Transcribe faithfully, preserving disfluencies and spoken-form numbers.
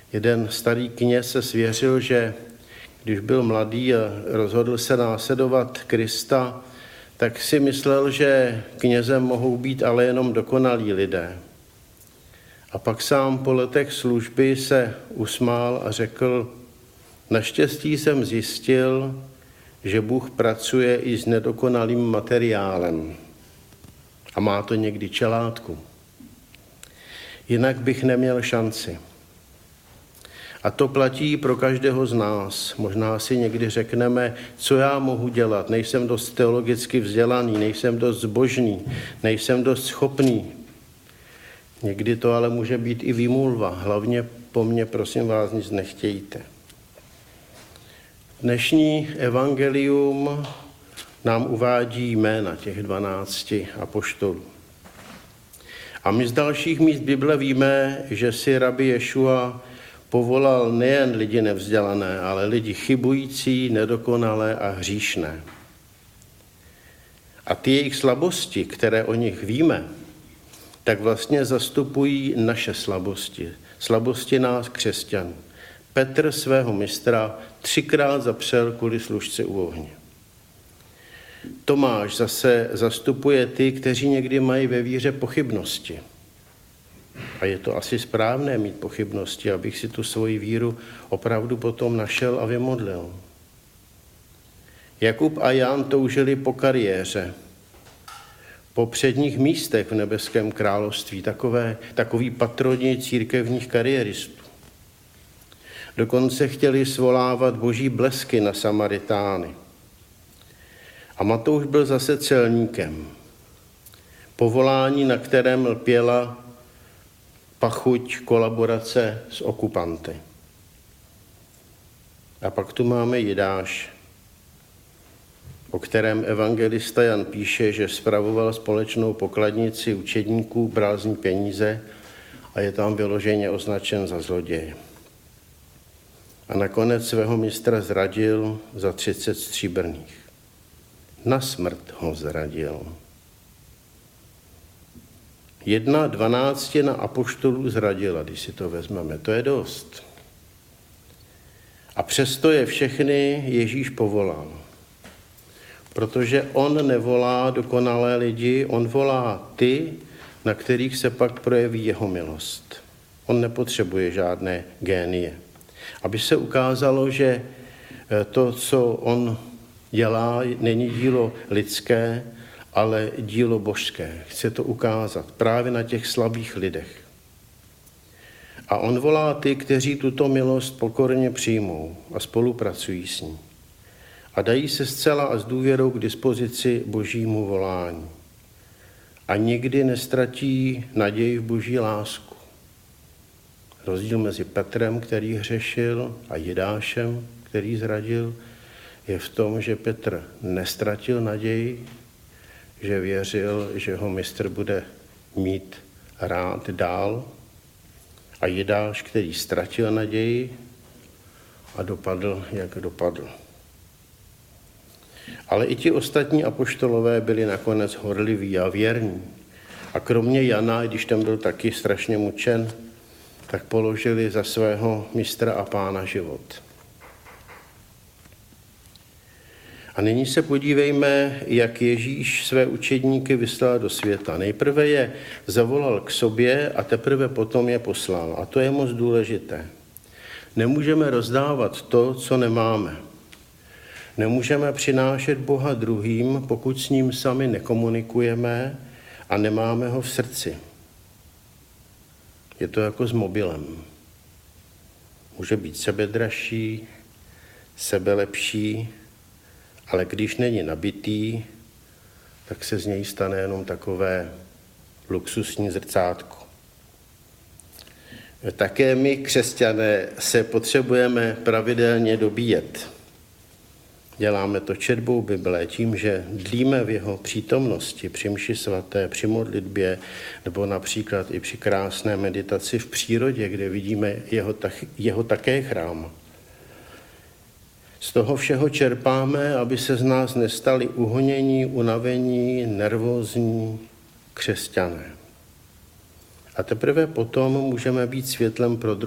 Jeden starý kněz se svěřil, že když byl mladý a rozhodl se následovat Krista, tak si myslel, že knězem mohou být ale jenom dokonalí lidé. A pak sám po letech služby se usmál a řekl, naštěstí jsem zjistil, že Bůh pracuje i s nedokonalým materiálem a má to někdy čelátku. Jinak bych neměl šanci. A to platí pro každého z nás. Možná si někdy řekneme, co já mohu dělat. Nejsem dost teologicky vzdělaný, nejsem dost zbožný, nejsem dost schopný. Někdy to ale může být i výmluva. Hlavně po mně, prosím vás, nic nechtějte. Dnešní evangelium nám uvádí jména těch dvanácti apoštolů. A my z dalších míst Bible víme, že si rabbi Ješua povolal nejen lidi nevzdělané, ale lidi chybující, nedokonalé a hříšné. A ty jejich slabosti, které o nich víme, tak vlastně zastupují naše slabosti. Slabosti nás, křesťanů. Petr svého mistra třikrát zapřel kvůli služce u ohně. Tomáš zase zastupuje ty, kteří někdy mají ve víře pochybnosti. A je to asi správné mít pochybnosti, abych si tu svoji víru opravdu potom našel a vymodlil. Jakub a Jan toužili po kariéře, po předních místech v nebeském království, takové, takový patroni církevních kariéristů. Dokonce chtěli svolávat boží blesky na Samaritány. A Matouš byl zase celníkem. Povolání, na kterém lpěla pachuť kolaborace s okupanty. A pak tu máme Jidáš, o kterém evangelista Jan píše, že spravoval společnou pokladnici učedníků, bral z ní peníze a je tam vyloženě označen za zloděje. A nakonec svého mistra zradil za třicet stříbrných. Na smrt ho zradil. Jedna dvanáctina apoštolů zradila, když si to vezmeme. To je dost. A přesto je všechny Ježíš povolal. Protože on nevolá dokonalé lidi, on volá ty, na kterých se pak projeví jeho milost. On nepotřebuje žádné génie. Aby se ukázalo, že to, co on dělá, není dílo lidské, ale dílo božské. Chce to ukázat právě na těch slabých lidech. A on volá ty, kteří tuto milost pokorně přijmou a spolupracují s ní. A dají se zcela a s důvěrou k dispozici božímu volání. A nikdy nestratí naději v boží lásku. Rozdíl mezi Petrem, který hřešil, a Jidášem, který zradil, je v tom, že Petr nestratil naději, že věřil, že ho mistr bude mít rád dál, a Jidáš, který ztratil naději a dopadl, jak dopadl. Ale i ti ostatní apoštolové byli nakonec horliví a věrní. A kromě Jana, když ten byl taky strašně mučen, tak položili za svého mistra a pána život. A nyní se podívejme, jak Ježíš své učedníky vyslal do světa. Nejprve je zavolal k sobě a teprve potom je poslal. A to je moc důležité. Nemůžeme rozdávat to, co nemáme. Nemůžeme přinášet Boha druhým, pokud s ním sami nekomunikujeme a nemáme ho v srdci. Je to jako s mobilem. Může být sebedražší, sebelepší, ale když není nabitý, tak se z něj stane jenom takové luxusní zrcátko. Také my, křesťané, se potřebujeme pravidelně dobíjet. Děláme to četbou Bible, tím, že dlíme v jeho přítomnosti při mši svaté, při modlitbě, nebo například i při krásné meditaci v přírodě, kde vidíme jeho, jeho také chrám. Z toho všeho čerpáme, aby se z nás nestali uhonění, unavení, nervózní křesťané. A teprve potom můžeme být světlem pro druhé.